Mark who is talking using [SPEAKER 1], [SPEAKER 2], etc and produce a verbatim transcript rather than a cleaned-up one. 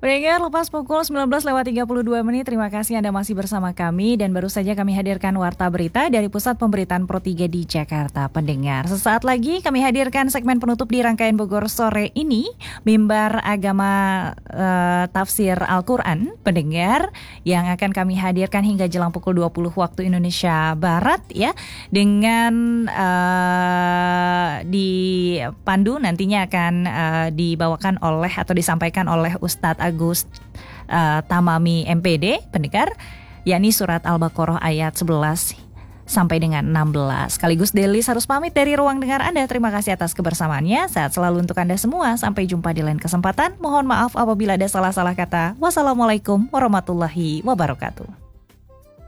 [SPEAKER 1] Pendengar, lepas pukul sembilan belas lewat tiga puluh dua menit, terima kasih Anda masih bersama kami. Dan baru saja kami hadirkan Warta Berita dari Pusat Pemberitaan Pro tiga di Jakarta. Pendengar, sesaat lagi kami hadirkan segmen penutup di rangkaian Bogor Sore ini, Mimbar Agama uh, Tafsir Al-Quran, pendengar, yang akan kami hadirkan hingga jelang pukul dua puluh waktu Indonesia Barat, ya, dengan uh, dipandu nantinya akan uh, dibawakan oleh atau disampaikan oleh Ustadz Agus uh, Tamami M P D, pendengar, yakni surat Al-Baqarah ayat sebelas sampai dengan enam belas. Sekaligus Delis harus pamit dari ruang dengar Anda. Terima kasih atas kebersamaannya. Sehat selalu untuk Anda semua. Sampai jumpa di lain kesempatan. Mohon maaf apabila ada salah-salah kata. Wassalamualaikum warahmatullahi wabarakatuh.